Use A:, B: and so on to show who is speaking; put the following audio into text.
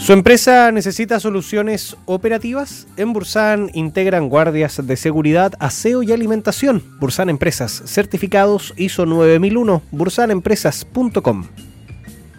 A: ¿Su empresa necesita soluciones operativas? En Bursan integran guardias de seguridad, aseo y alimentación. Bursan Empresas, certificados ISO 9001, bursanempresas.com.